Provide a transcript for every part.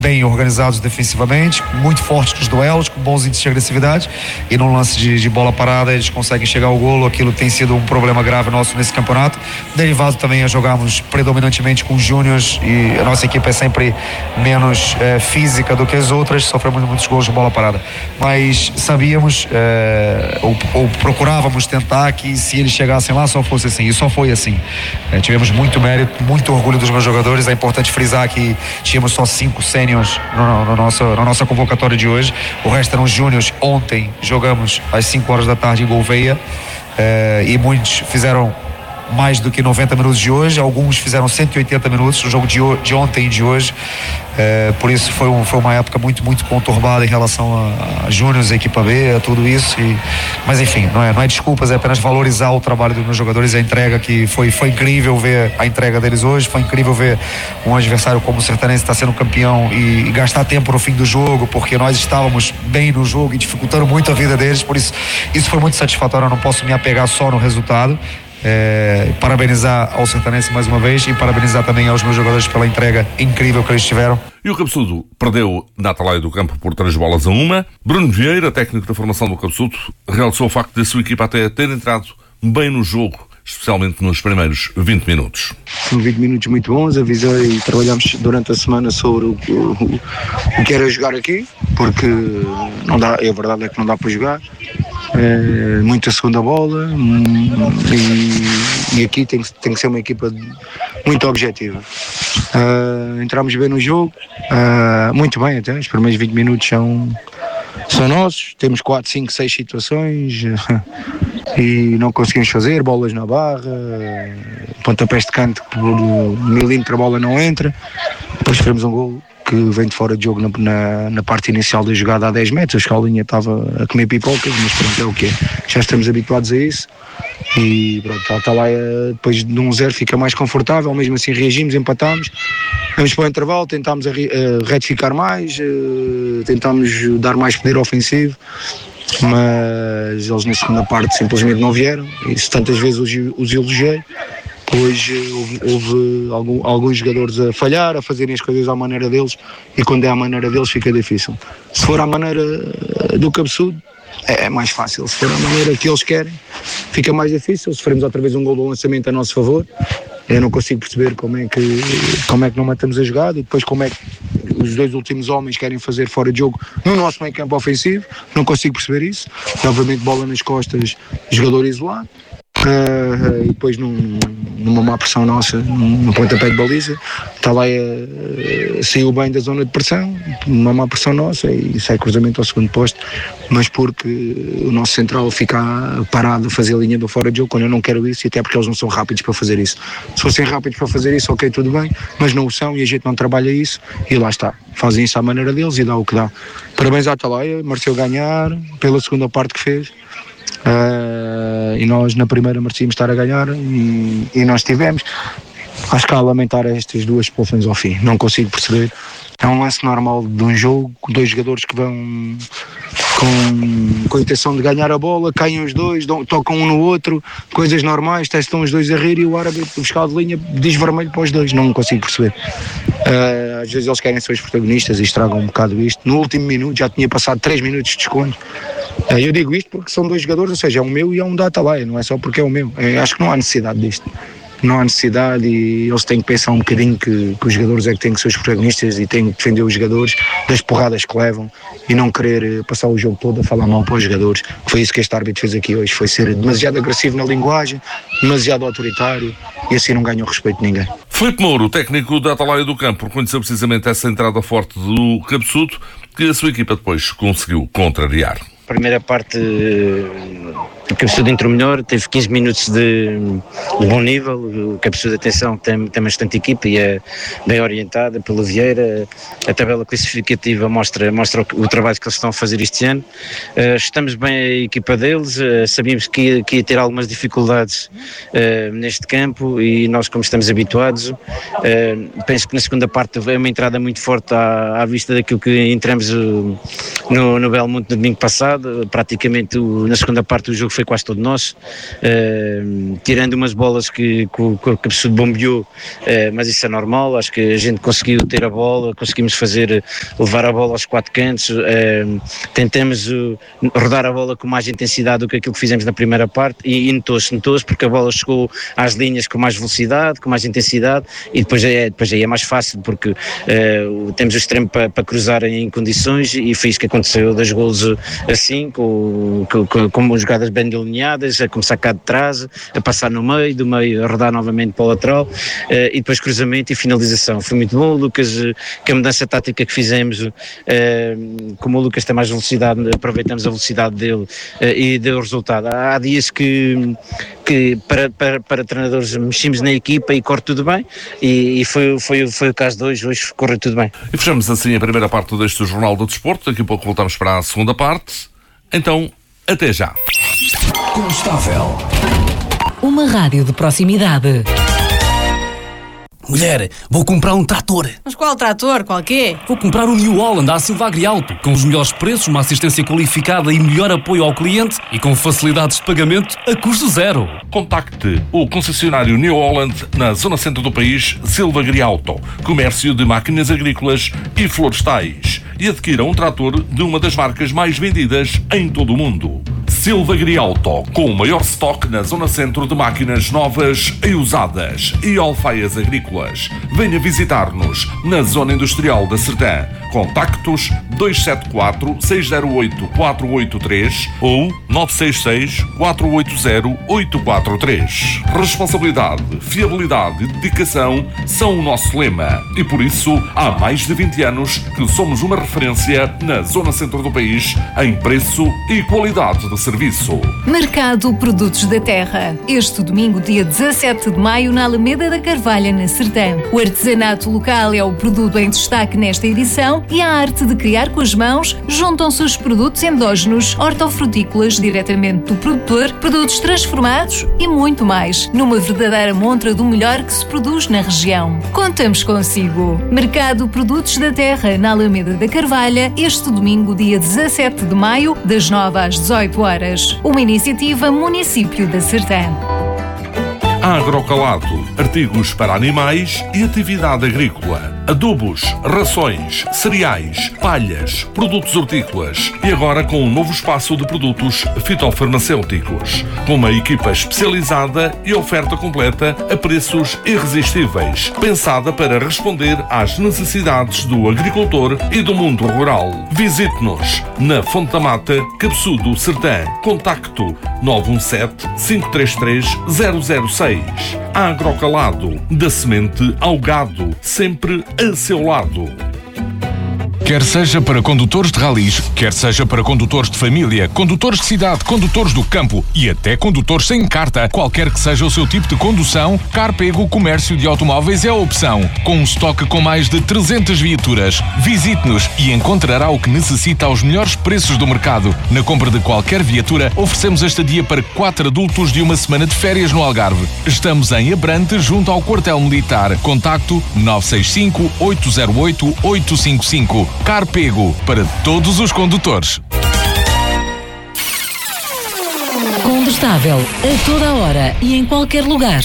bem organizados defensivamente, muito fortes nos duelos, com bons índices de agressividade, e num lance de bola parada eles conseguem chegar ao golo. Aquilo tem sido um problema grave nosso nesse campeonato, derivado também a jogarmos predominantemente com júniors, e a nossa equipe é sempre menos física do que as outras, sofremos muitos gols de bola parada, mas sabíamos ou procurávamos tentar que se eles chegassem lá só fosse assim, e só foi assim. Tivemos muito mérito, muito orgulho dos meus jogadores. É importante frisar que tínhamos só 5 sêniors na nossa convocatória de hoje, o resto eram júniors. Ontem jogamos às 5 horas da tarde em Gouveia, e muitos fizeram mais do que 90 minutos de hoje, alguns fizeram 180 minutos no jogo de ontem e de hoje. Por isso foi uma época muito, muito conturbada em relação a júniors, a equipa B, a tudo isso, mas enfim, não é desculpas, é apenas valorizar o trabalho dos meus jogadores, a entrega que foi incrível ver a entrega deles hoje, foi incrível ver um adversário como o Sertanense estar sendo campeão e gastar tempo no fim do jogo, porque nós estávamos bem no jogo e dificultando muito a vida deles. Por isso foi muito satisfatório. Eu não posso me apegar só no resultado. Parabenizar ao Sertanense mais uma vez e parabenizar também aos meus jogadores pela entrega incrível que eles tiveram. E o Cabeçudo perdeu na Atalaia do Campo por 3-1. Bruno Vieira, técnico da formação do Cabeçudo, realçou o facto da sua equipa até ter entrado bem no jogo, especialmente nos primeiros 20 minutos. São 20 minutos muito bons. Avisei e trabalhámos durante a semana sobre o que era jogar aqui, porque não dá, a verdade é que não dá para jogar. Muita segunda bola, e aqui tem que ser uma equipa muito objetiva. Entramos bem no jogo, muito bem até, os primeiros 20 minutos são nossos, temos 4, 5, 6 situações e não conseguimos fazer, bolas na barra, pontapés de canto por milímetro a bola não entra, depois sofremos um golo que vem de fora de jogo na parte inicial da jogada a 10 metros. A escolinha estava a comer pipocas, mas pronto, é o que é. Já estamos habituados a isso e pronto, está lá, depois de 1-0 fica mais confortável, mesmo assim reagimos, empatámos, vamos para o intervalo, tentámos retificar mais, tentámos dar mais poder ofensivo, mas eles na segunda parte simplesmente não vieram, e se tantas vezes os elogiei, hoje houve alguns jogadores a falhar, a fazerem as coisas à maneira deles, e quando é à maneira deles fica difícil. Se for à maneira do Cabeçudo é mais fácil, se for à maneira que eles querem fica mais difícil. Sofremos outra vez um gol do lançamento a nosso favor, eu não consigo perceber como é que não matamos a jogada, e depois como é que os dois últimos homens querem fazer fora de jogo no nosso meio campo ofensivo, não consigo perceber isso. E, obviamente bola nas costas, jogador isolado. E depois numa má pressão nossa, no pontapé de baliza, está lá, saiu bem da zona de pressão, uma má pressão nossa, e sai cruzamento ao segundo posto, mas porque o nosso central fica parado a fazer a linha do fora de jogo, quando eu não quero isso, e até porque eles não são rápidos para fazer isso. Se fossem rápidos para fazer isso, ok, tudo bem, mas não o são e a gente não trabalha isso, e lá está, fazem isso à maneira deles e dá o que dá. Parabéns à Atalaia, mereceu ganhar pela segunda parte que fez. E nós na primeira merecíamos estar a ganhar, e nós tivemos. Acho que há a lamentar estas duas expulsões ao fim, não consigo perceber. É um lance normal de um jogo, com dois jogadores que vão com a intenção de ganhar a bola, caem os dois, tocam um no outro, coisas normais, testam os dois a rir, e o árbitro, o fiscal de linha, diz vermelho para os dois. Não consigo perceber. Às vezes eles querem ser os protagonistas e estragam um bocado isto. No último minuto, já tinha passado 3 minutos de desconto. Eu digo isto porque são dois jogadores, ou seja, é um meu e é um da Atalaia, não é só porque é o meu. Acho que não há necessidade disto. Não há necessidade, e eles têm que pensar um bocadinho que os jogadores é que têm que ser os protagonistas e têm que defender os jogadores das porradas que levam, e não querer passar o jogo todo a falar mal para os jogadores. Foi isso que este árbitro fez aqui hoje, foi ser demasiado agressivo na linguagem, demasiado autoritário, e assim não ganha o respeito de ninguém. Filipe Mouro, técnico da Atalaia do Campo, reconheceu precisamente essa entrada forte do Cabeçudo, que a sua equipa depois conseguiu contrariar. A primeira parte o Cabeçudo entrou melhor, teve 15 minutos de bom nível. O Cabeçudo, atenção, tem bastante equipa e é bem orientada pelo Vieira. A tabela classificativa mostra o trabalho que eles estão a fazer este ano. Estamos bem a equipa deles, sabíamos que ia ter algumas dificuldades neste campo, e nós, como estamos habituados, penso que na segunda parte é uma entrada muito forte à vista daquilo que entramos no Belmonte no domingo passado. Praticamente na segunda parte do jogo foi quase todo nosso, tirando umas bolas que o Cabeçudo bombeou, mas isso é normal. Acho que a gente conseguiu ter a bola, conseguimos levar a bola aos 4 cantos, tentamos rodar a bola com mais intensidade do que aquilo que fizemos na primeira parte, e notou-se porque a bola chegou às linhas com mais velocidade, com mais intensidade, e depois aí é mais fácil, porque temos o extremo para cruzar em condições, e foi isso que aconteceu, 2 golos assim, com jogadas bem delineadas, a começar cá de trás, a passar no meio, do meio a rodar novamente para o lateral, e depois cruzamento e finalização. Foi muito bom, Lucas, que a mudança tática que fizemos, como o Lucas tem mais velocidade, aproveitamos a velocidade dele e deu resultado. Há dias que para treinadores mexemos na equipa e corre tudo bem, e foi o caso de hoje correu tudo bem. E fechamos assim a primeira parte deste Jornal do Desporto. Daqui a pouco voltamos para a segunda parte, então até já. Constável, uma rádio de proximidade. Mulher, vou comprar um trator. Mas qual trator? Qual quê? Vou comprar o New Holland da Silva Agrialto, com os melhores preços, uma assistência qualificada e melhor apoio ao cliente, e com facilidades de pagamento a custo zero. Contacte o concessionário New Holland na zona centro do país, Silva Agrialto, comércio de máquinas agrícolas e florestais, e adquira um trator de uma das marcas mais vendidas em todo o mundo. Silva Agrialto, com o maior estoque na zona centro de máquinas novas e usadas e alfaias agrícolas. Venha visitar-nos na zona industrial da Sertã. Contactos 274-608-483 ou 966-480-843. Responsabilidade, fiabilidade e dedicação são o nosso lema, e por isso há mais de 20 anos que somos uma referência na zona centro do país em preço e qualidade de serviço. Mercado Produtos da Terra. Este domingo, dia 17 de maio, na Alameda da Carvalha, na Sertã. O artesanato local é o produto em destaque nesta edição, e a arte de criar com as mãos juntam-se os produtos endógenos, hortofrutícolas diretamente do produtor, produtos transformados e muito mais, numa verdadeira montra do melhor que se produz na região. Contamos consigo. Mercado Produtos da Terra, na Alameda da Carvalha, este domingo, dia 17 de maio, das 9 às 18 horas. Uma iniciativa Município da Sertã. Agrocalado, artigos para animais e atividade agrícola, adubos, rações, cereais, palhas, produtos hortícolas, e agora com um novo espaço de produtos fitofarmacêuticos, com uma equipa especializada e oferta completa a preços irresistíveis, pensada para responder às necessidades do agricultor e do mundo rural. Visite-nos na Fonte da Mata, Cabeçudo, Sertã. Contacto 917-533-006. Agrocalado, da semente ao gado, sempre a seu lado. Quer seja para condutores de ralis, quer seja para condutores de família, condutores de cidade, condutores do campo e até condutores sem carta, qualquer que seja o seu tipo de condução, Carpego Comércio de Automóveis é a opção. Com um estoque com mais de 300 viaturas. Visite-nos e encontrará o que necessita aos melhores preços do mercado. Na compra de qualquer viatura, oferecemos a estadia para 4 adultos de uma semana de férias no Algarve. Estamos em Abrante, junto ao Quartel Militar. Contacto 965-808-855. Carpego, para todos os condutores. Condestável, a toda a hora e em qualquer lugar.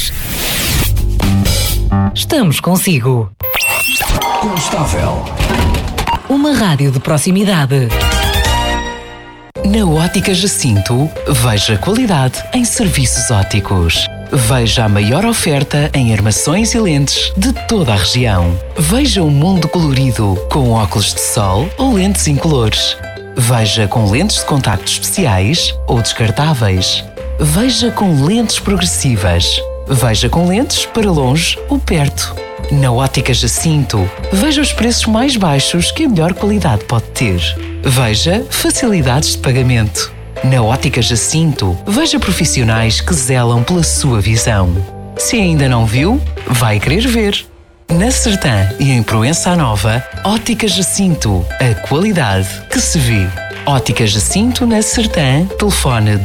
Estamos consigo. Constável, uma rádio de proximidade. Na Ótica Jacinto, veja qualidade em serviços ópticos. Veja a maior oferta em armações e lentes de toda a região. Veja o mundo colorido com óculos de sol ou lentes incolores. Veja com lentes de contacto especiais ou descartáveis. Veja com lentes progressivas. Veja com lentes para longe ou perto. Na Ótica Jacinto, veja os preços mais baixos que a melhor qualidade pode ter. Veja facilidades de pagamento. Na Ótica Jacinto, veja profissionais que zelam pela sua visão. Se ainda não viu, vai querer ver. Na Sertã e em Proença Nova, Ótica Jacinto, a qualidade que se vê. Ótica Jacinto na Sertã, telefone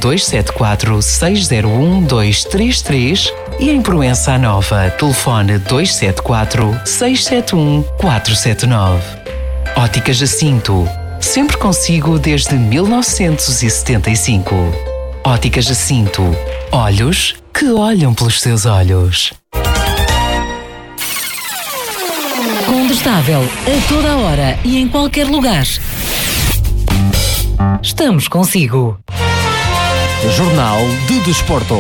274-601-233 e em Proença Nova, telefone 274-671-479. Ótica Jacinto, Sempre consigo desde 1975. Ótica Jacinto. Olhos que olham pelos seus olhos. Condestável, a toda a hora e em qualquer lugar. Estamos consigo. Jornal de Desporto.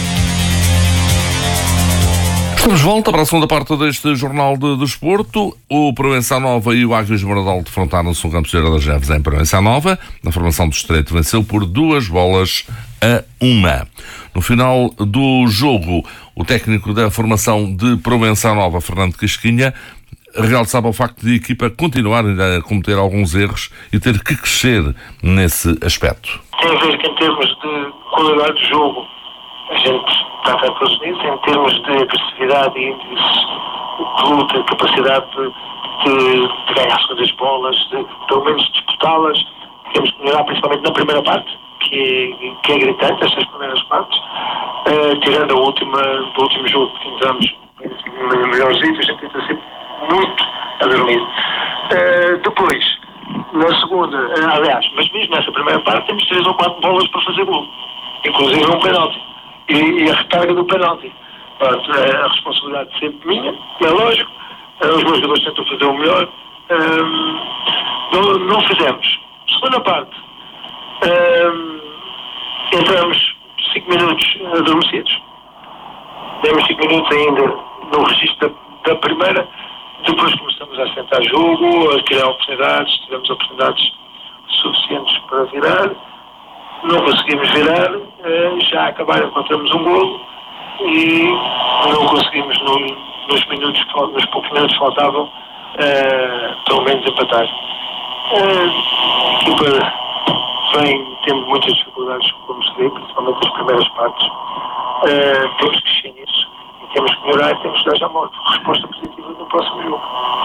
Estamos de volta para a segunda parte deste Jornal de Desporto. O Proença Nova e o Águias de Moradal defrontaram-se no Campo Vieira das Neves em Proença Nova. Na formação do Estreito venceu por 2-1. No final do jogo, o técnico da formação de Proença Nova, Fernando Casquinha, realçava o facto de a equipa continuar a cometer alguns erros e ter que crescer nesse aspecto. Tem a ver que em termos de qualidade de jogo, a gente está todos nisso, em termos de agressividade e de luta, capacidade de ganhar segundas bolas, de pelo menos disputá-las, temos que melhorar principalmente na primeira parte, que é gritante, estas primeiras partes, tirando do último jogo que entramos melhorzinho, a gente tenta sempre muito a dormir. Depois, na segunda, aliás, mas mesmo nessa primeira parte temos 3 ou 4 bolas para fazer gol, inclusive um penalti e a recarga do penalti. Pronto, a responsabilidade sempre minha, é lógico, os meus jogadores tentam fazer o melhor, não fizemos. Segunda parte, entramos 5 minutos adormecidos, demos 5 minutos ainda no registro da primeira. Depois começamos a assentar jogo, a criar oportunidades, tivemos oportunidades suficientes para virar, não conseguimos virar, já acabaram, encontramos um golo e não conseguimos nos poucos minutos que faltavam, pelo menos empatar. A equipa vem tendo muitas dificuldades, como se vê, principalmente nas primeiras partes. Temos que mexer nisso. Temos que melhorar e temos que dar já uma resposta positiva no próximo jogo.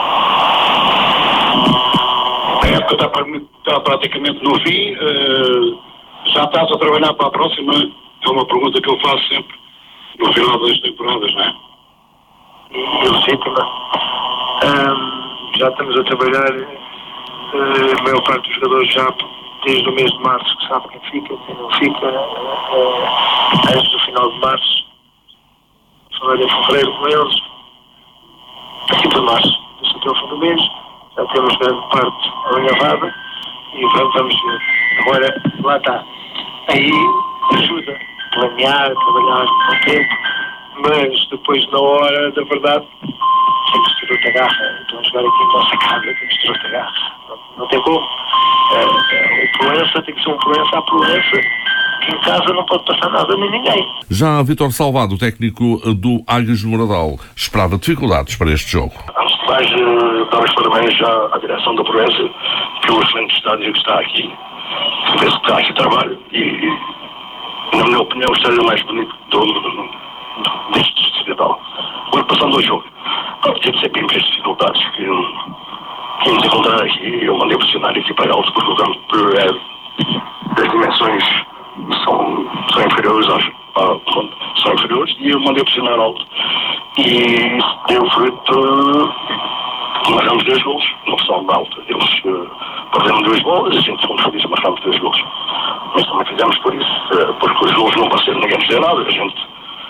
A época está praticamente no fim. Já estás a trabalhar para a próxima? É uma pergunta que eu faço sempre no final das temporadas, não é? Legítima. Já estamos a trabalhar, a maior parte dos jogadores já desde o mês de março, que sabe quem fica, quem não fica, antes do final de março. Falar em fevereiro com eles, aqui por março, até o fim do mês, já temos grande parte alinhavada e vamos ver. Agora, lá está. Aí ajuda a planear, a trabalhar com tempo, mas depois, na hora da verdade, temos que ter outra garra. Então, a jogar aqui em nossa casa, temos que ter outra garra. Não tem como. O Proença tem que ser um Proença à Proença, que em casa não pode passar nada nem ninguém. Já Vítor Salvado, o técnico do Águias de Moradal, esperava dificuldades para este jogo. Antes de mais, dar os parabéns já à direção da Proença pelo excelente estádio que está aqui. Vê-se que está aqui trabalho e, na minha opinião, o estádio mais bonito deste distrital. Agora, passando ao jogo, tive sempre as dificuldades que íamos encontrar aqui. Eu mandei pressionar a equipa alto porque o campo das dimensões são inferiores são inferiores e eu mandei pressionar alto e deu fruto. Marcamos 2 golos no saldo de alta. Eles perderam 2 bolas, a gente fomos felizes, marcamos 2 golos. Mas também fizemos por isso, porque os golos não pareceram ninguém nos dizer nada. A gente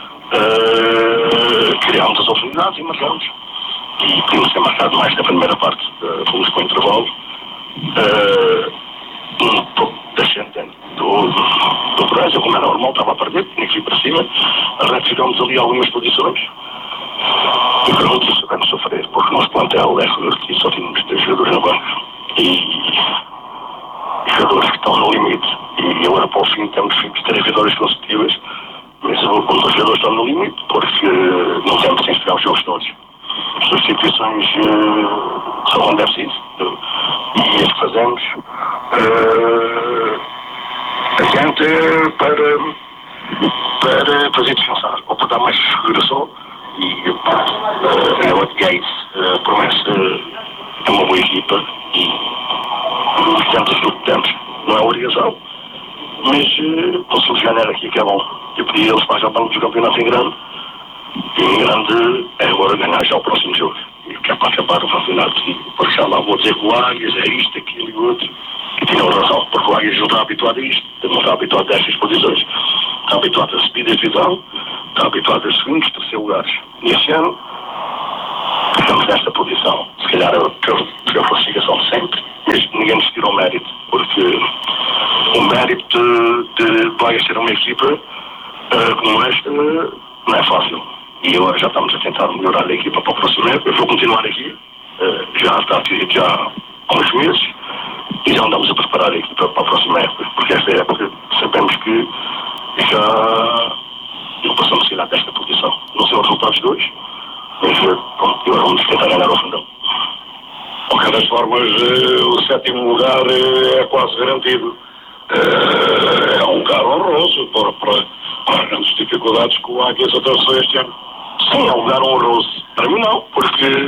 criámos as oportunidades e marcamos. E podíamos ter marcado mais na primeira parte. Fomos para o intervalo. Um pouco descendente do Brasil, como era normal, estava a perder, tinha que ir para cima. Ficámos ali algumas posições. E pronto, sabemos sofrer, porque o nosso plantel é reduzido e só tínhamos 3 jogadores no banco. E jogadores que estão no limite. E agora, para o fim, temos 3 vitórias consecutivas. Mas quando os jogadores estão no limite, porque não temos sem jogar os jogos todos. Substituições são onde deve ser e as que fazemos a gente para fazer descansar ou para dar mais seguração e é isso. A Promessa é uma boa equipa e fizemos aquilo que temos. Não é obrigação, mas conseguimos ganhar aqui, que é bom. Eu pedi eles para já para o campeonato em grande. E em grande é agora ganhar já o próximo jogo. que é para acabar o campeonato, porque já lá vou dizer que o Águias é isto, aquilo e outro, e tinham razão, porque o Águias não está habituado a isto, não está habituado a estas posições, está habituado a subir a divisão, está habituado a segundos, terceiros lugares. E este ano, estamos nesta posição, se calhar é a classificação de sempre, mas ninguém nos tira o mérito, porque o mérito de Águias ter uma equipa como esta não é fácil. E agora já estamos a tentar melhorar a equipa para o próximo ano. Eu vou continuar aqui, já está decidido já há uns meses, e já andamos a preparar a equipa para a próxima época, porque esta época sabemos que já não passamos a tirar desta posição. Não sei os resultados de hoje, mas agora vamos tentar ganhar ao fundão. De qualquer das formas, o 7º lugar é quase garantido. É um lugar honroso para as grandes dificuldades que o Águias atravessou este ano. Sim, é um lugar honroso. Para mim não, porque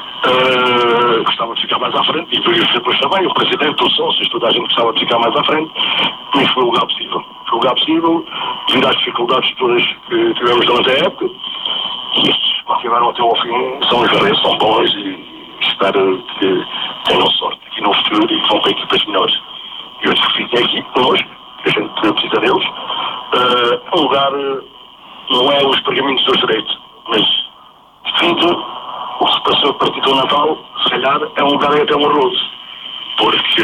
gostava de ficar mais à frente, e depois também o presidente, os sócios, toda a gente gostava de ficar mais à frente, mas foi o lugar possível. Foi o lugar possível, devido às dificuldades todas que tivemos durante a época, e estes que continuaram até ao fim são os valentes, são bons, e espero que tenham sorte aqui no futuro e que vão para equipas melhores. E hoje que fiquem aqui connosco, a gente precisa deles. É um lugar, não é os pergaminhos dos direitos, mas devido o que se passou a partir do Natal, se calhar é um lugar até honroso, porque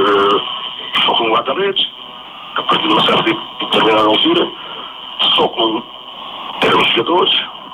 só com um guarda-redes, a partir de uma certa determinada altura, só com eram os jogadores,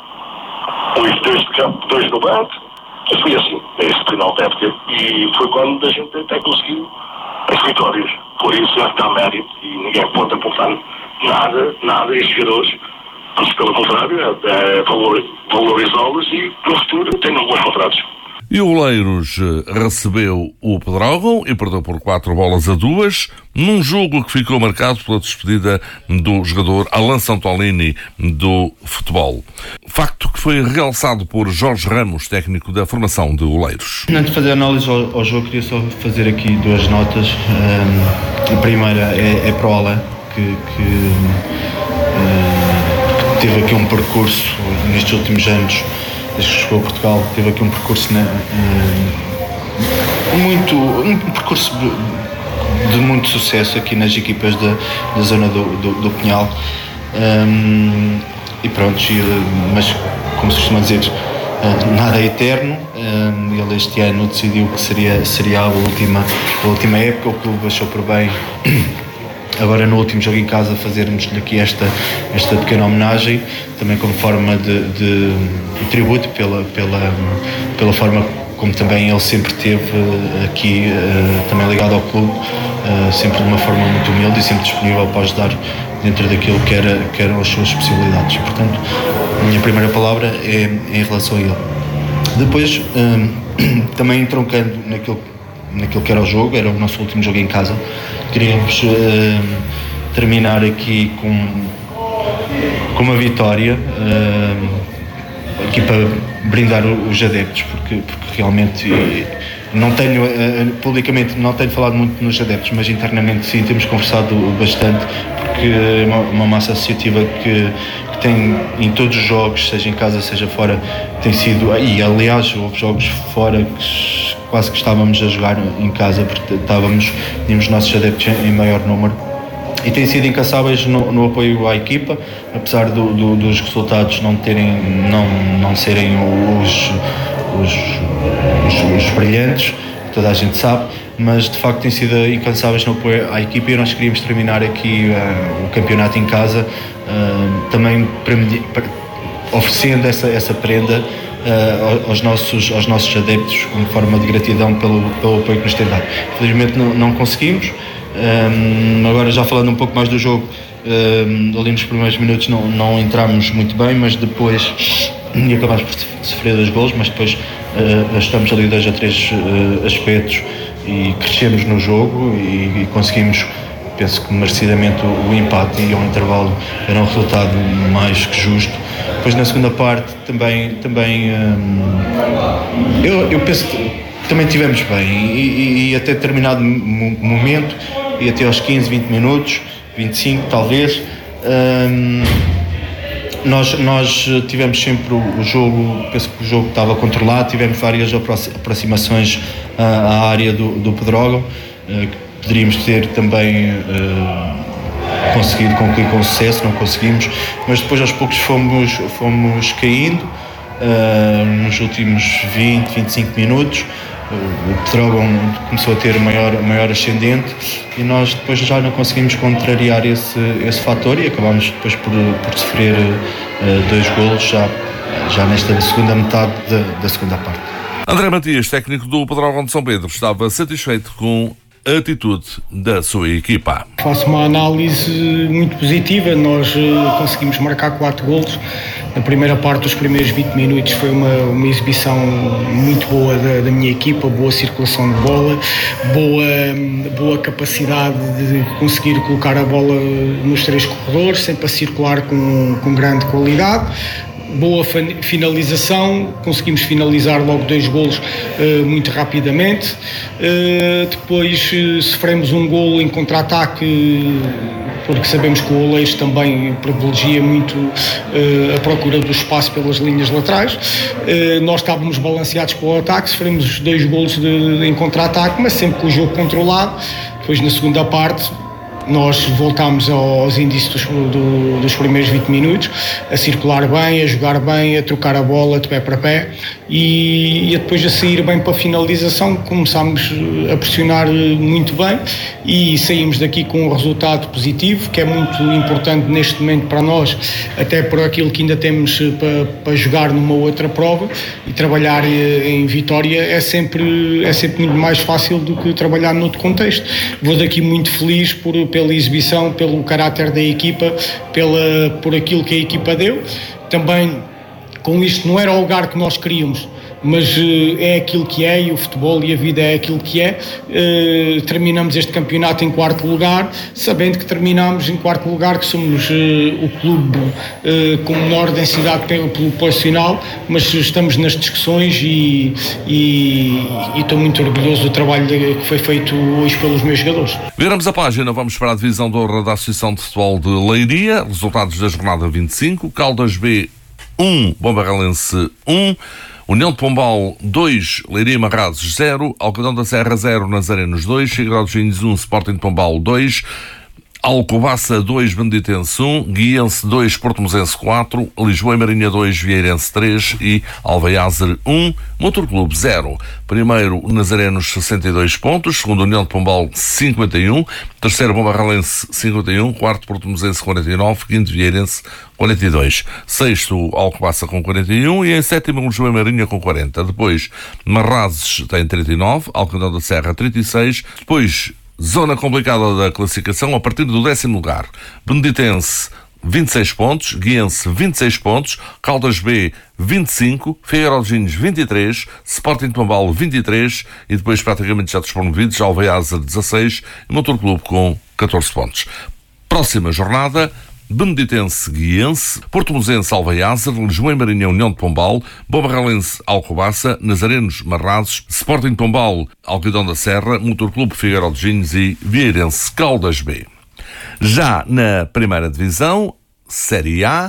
os dois no banco, e foi assim, esse final da época, e foi quando a gente até conseguiu as vitórias. Por isso é que dá mérito e ninguém pode apontar nada a estes jogadores. Mas, pelo contrário, é valorizá-los e no futuro tenham bons contratos. E o Oleiros recebeu o Pedrógão e perdeu por 4-2, num jogo que ficou marcado pela despedida do jogador Alan Santolini do futebol. Facto que foi realçado por Jorge Ramos, técnico da formação de Oleiros. Antes de fazer análise ao jogo, queria só fazer aqui 2 notas. A primeira é para o Alan, que teve aqui um percurso nestes últimos anos, desde que chegou a Portugal, teve aqui um percurso um percurso de muito sucesso aqui nas equipas da zona do Pinhal. E pronto, mas como se costuma dizer, nada é eterno. Ele este ano decidiu que seria a última época. O clube achou por bem, agora no último jogo em casa, fazermos-lhe aqui esta pequena homenagem, também como forma de tributo pela forma como também ele sempre teve aqui, também ligado ao clube, sempre de uma forma muito humilde e sempre disponível para ajudar dentro daquilo que eram as suas possibilidades. Portanto, a minha primeira palavra é em relação a ele. Depois, também entroncando naquilo que era o jogo, era o nosso último jogo em casa, queríamos terminar aqui com uma vitória, aqui para brindar os adeptos, porque realmente publicamente não tenho falado muito nos adeptos, mas internamente sim, temos conversado bastante, porque é uma massa associativa que tem em todos os jogos, seja em casa, seja fora, tem sido, e aliás houve jogos fora que quase que estávamos a jogar em casa, porque tínhamos nossos adeptos em maior número, e têm sido incansáveis no apoio à equipa, apesar dos resultados não serem os brilhantes, que toda a gente sabe, mas de facto têm sido incansáveis no apoio à equipa, e nós queríamos terminar aqui o campeonato em casa, também oferecendo essa prenda aos nossos adeptos, como forma de gratidão pelo apoio que nos têm dado. Infelizmente não conseguimos. Agora, já falando um pouco mais do jogo, ali nos primeiros minutos não entramos muito bem, mas depois acabámos por sofrer 2 golos, mas depois ajustamos ali 2 a 3 aspectos e crescemos no jogo e conseguimos, penso que merecidamente, o empate, e ao intervalo era um resultado mais que justo. Depois na segunda parte também eu penso que também estivemos bem, e até determinado momento, e até aos 15, 20 minutos, 25 talvez, Nós tivemos sempre o jogo, penso que o jogo estava controlado, tivemos várias aproximações à área do Pedrógão, que poderíamos ter também conseguido concluir com sucesso, não conseguimos, mas depois aos poucos fomos caindo, nos últimos 20, 25 minutos. O Pedrógão começou a ter maior ascendente e nós depois já não conseguimos contrariar esse fator e acabámos depois por sofrer 2 golos já nesta segunda metade da segunda parte. André Matias, técnico do Pedrógão de São Pedro, estava satisfeito com a atitude da sua equipa. Faço uma análise muito positiva. Nós conseguimos marcar 4 golos. Na primeira parte, os primeiros 20 minutos, foi uma exibição muito boa da minha equipa, boa circulação de bola, boa capacidade de conseguir colocar a bola nos 3 corredores, sempre a circular com grande qualidade. Boa finalização, conseguimos finalizar logo 2 golos muito rapidamente. Depois sofremos um golo em contra-ataque, porque sabemos que o Oleiros também privilegia muito a procura do espaço pelas linhas laterais. Nós estávamos balanceados para o ataque, sofremos 2 golos em contra-ataque, mas sempre com o jogo controlado. Depois, na segunda parte, nós voltámos aos indícios dos primeiros 20 minutos, a circular bem, a jogar bem, a trocar a bola de pé para pé e depois a sair bem para a finalização. Começámos a pressionar muito bem e saímos daqui com um resultado positivo, que é muito importante neste momento para nós, até por aquilo que ainda temos para jogar numa outra prova, e trabalhar em Vitória é sempre muito mais fácil do que trabalhar noutro contexto. Vou daqui muito feliz pela exibição, pelo caráter da equipa, por aquilo que a equipa deu. Também, com isto, não era o lugar que nós queríamos, mas é aquilo que é, e o futebol e a vida é aquilo que é. Terminamos este campeonato em 4º lugar, sabendo que terminamos em 4º lugar, que somos o clube com menor densidade populacional, mas estamos nas discussões e estou muito orgulhoso do trabalho que foi feito hoje pelos meus jogadores. Viramos a página, vamos para a divisão de honra da Associação de Futebol de Leiria. Resultados da jornada 25: Caldas B 1, Bombarrelense 1, União de Pombal 2, Leiria Marrazes 0, Alcadão da Serra 0, Nazarenos 2, Figueiró dos Vinhos 1, Sporting de Pombal 2, Alcobaça 2, Beneditense 1, Guiense 2, Portomozense 4, Lisboa e Marinha 2, Vieirense 3 e Alveiazer 1, Motor Clube 0. Primeiro, Nazarenos 62 pontos, segundo, União de Pombal 51, terceiro, Bombarrelense 51, quarto, Portomozense 49, quinto, Vieirense 42, sexto, Alcobaça com 41 e em sétimo, Lisboa e Marinha com 40. Depois, Marrazes tem 39, Alcadão da Serra 36, depois zona complicada da classificação a partir do 10º lugar. Beneditense 26 pontos, Guiense 26 pontos, Caldas B 25, Figueiró dos Vinhos 23, Sporting de Pombal 23 e depois praticamente já despromovidos, Alveiazer 16 e Motor Clube com 14 pontos. Próxima jornada: Beneditense, Guiense, Portomozense, Alveiazer, Lisboa e Marinha, União de Pombal, Bombarrelense, Alcobaça, Nazarenos, Marrazes, Sporting de Pombal, Alquidão da Serra, Motor Clube, Figueiró dos Vinhos e Vieirense, Caldas B. Já na primeira divisão, Série A,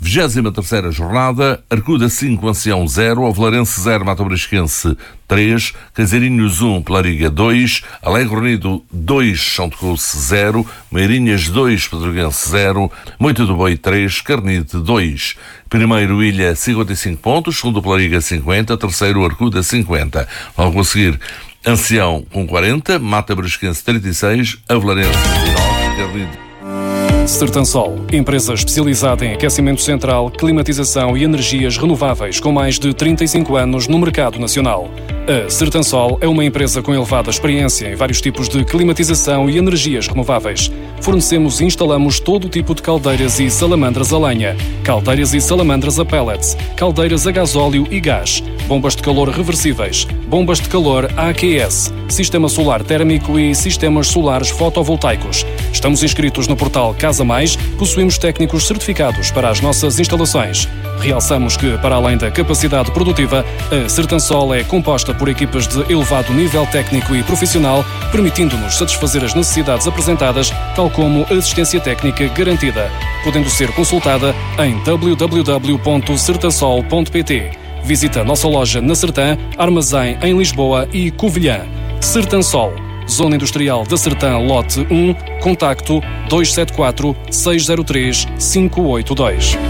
23ª jornada, Arcuda 5, Ancião 0, Avelarense 0, Matobrisquense 3, Caseirinhos 1, Pelariga 2, Alegre Unido 2, São Tocouce 0, Meirinhas 2, Pedroguense 0, Moita do Boi 3, Carnide 2. Primeiro, Ilha 55 pontos, segundo, Pelariga 50, terceiro, Arcuda 50. Logo a seguir, Ancião com 40, Matobrisquense 36, Avelarense 29, Carnide. Sertansol, empresa especializada em aquecimento central, climatização e energias renováveis com mais de 35 anos no mercado nacional. A Sertansol é uma empresa com elevada experiência em vários tipos de climatização e energias renováveis. Fornecemos e instalamos todo o tipo de caldeiras e salamandras a lenha, caldeiras e salamandras a pellets, caldeiras a gasóleo e gás, bombas de calor reversíveis, bombas de calor AQS, sistema solar térmico e sistemas solares fotovoltaicos. Estamos inscritos no portal Casa Mais, possuímos técnicos certificados para as nossas instalações. Realçamos que, para além da capacidade produtiva, a Sertansol é composta por equipas de elevado nível técnico e profissional, permitindo-nos satisfazer as necessidades apresentadas, tal como a assistência técnica garantida, podendo ser consultada em www.sertansol.pt. Visita a nossa loja na Sertã, armazém em Lisboa e Covilhã. Sertansol, Zona Industrial da Sertã, lote 1, contacto 274 603 582.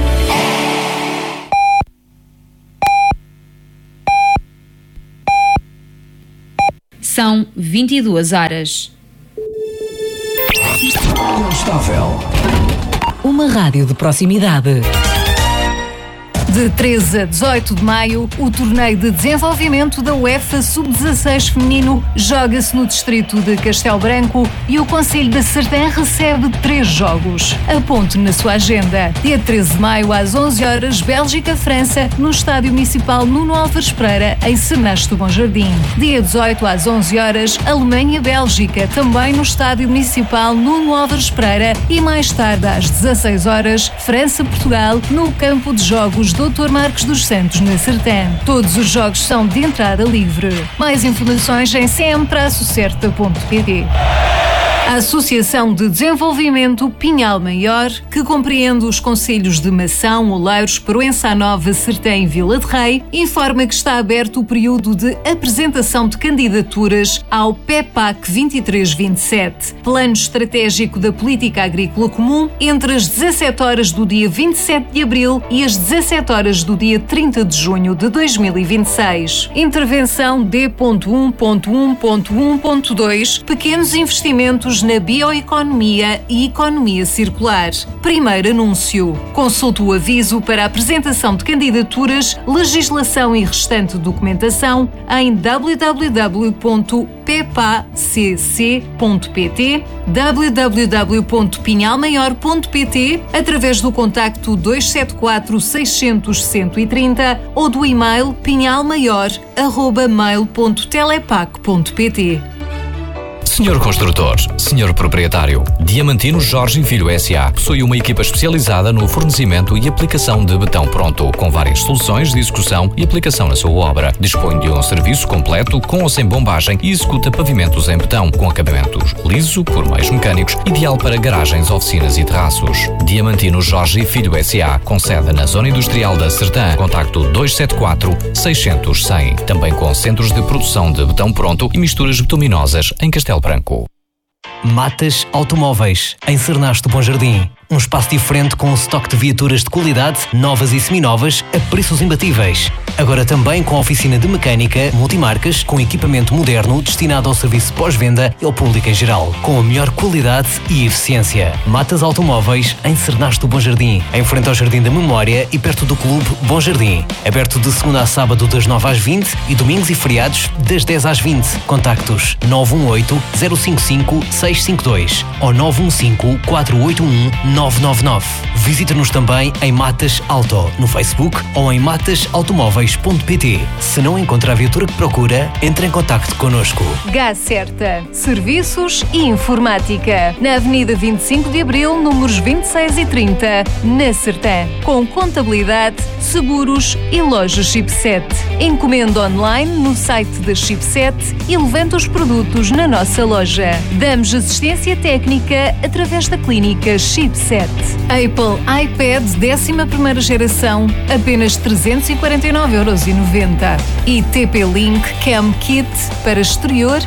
São 22 horas. Condestável. Uma rádio de proximidade. De 13 a 18 de maio, o torneio de desenvolvimento da UEFA Sub-16 feminino joga-se no distrito de Castelo Branco e o Concelho da Sertã recebe 3 jogos. Aponte na sua agenda. Dia 13 de maio, às 11 horas, Bélgica-França, no Estádio Municipal Nuno Álvares Pereira, em Sernaste do Bom Jardim. Dia 18, às 11 horas, Alemanha-Bélgica, também no Estádio Municipal Nuno Álvares Pereira, e mais tarde, às 16 horas, França-Portugal, no campo de jogos Dr. Marcos dos Santos, na Sertã. Todos os jogos são de entrada livre. Mais informações em cm-certa.pt. A Associação de Desenvolvimento Pinhal Maior, que compreende os concelhos de Mação, Oleiros, Proença Nova, Sertã e Vila de Rei, informa que está aberto o período de apresentação de candidaturas ao PEPAC 23-27, Plano Estratégico da Política Agrícola Comum, entre as 17 horas do dia 27 de abril e as 17 horas do dia 30 de junho de 2026. Intervenção D.1.1.1.2, pequenos investimentos na bioeconomia e economia circular. Primeiro anúncio. Consulte o aviso para a apresentação de candidaturas, legislação e restante documentação em www.pepacc.pt, www.pinhalmaior.pt, através do contacto 274 600 130 ou do e-mail pinhalmaior@mail.telepac.pt. Senhor construtor, senhor proprietário, Diamantino Jorge Filho S.A. possui uma equipa especializada no fornecimento e aplicação de betão pronto, com várias soluções de execução e aplicação na sua obra. Dispõe de um serviço completo com ou sem bombagem e executa pavimentos em betão, com acabamentos liso por meios mecânicos, ideal para garagens, oficinas e terraços. Diamantino Jorge Filho S.A. com sede na Zona Industrial da Sertã. Contacto 274 600 100. Também com centros de produção de betão pronto e misturas bituminosas em Castelo Branco. Matas Automóveis, em Sernaste do Bom Jardim. Um espaço diferente com um estoque de viaturas de qualidade, novas e seminovas, a preços imbatíveis. Agora também com oficina de mecânica, multimarcas, com equipamento moderno destinado ao serviço pós-venda e ao público em geral, com a melhor qualidade e eficiência. Matas Automóveis, em Sernaste do Bom Jardim, em frente ao Jardim da Memória e perto do Clube Bom Jardim. Aberto de segunda a sábado das 9 às 20 e domingos e feriados das 10 às 20. Contactos 918 055 652 ou 915 481 999. Visite-nos também em Matas Auto, no Facebook ou em matasautomóveis.pt. Se não encontra a viatura que procura, entre em contacto connosco. Gás Certa. Serviços e informática. Na Avenida 25 de Abril, números 26 e 30, na Sertã. Com contabilidade, seguros e loja Chipset. Encomenda online no site da Chipset e levanta os produtos na nossa loja. Damos assistência técnica através da clínica Chipset. Apple iPad 11ª geração, apenas 349,90€. E TP-Link Cam Kit para exterior,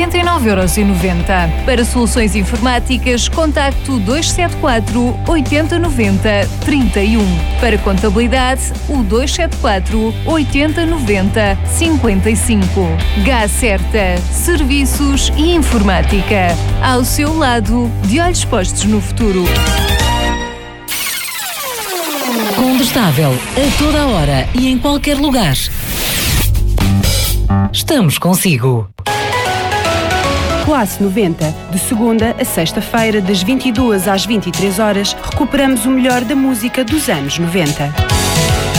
79,90€. Para soluções informáticas, contacto 274 80 90 31. Para contabilidade, o 274 80 90 55. Gás Certa. Serviços e informática. Ao seu lado, de olhos postos no futuro. Condestável, a toda a hora e em qualquer lugar. Estamos consigo. Classe 90. De segunda a sexta-feira, das 22 às 23 horas, recuperamos o melhor da música dos anos 90.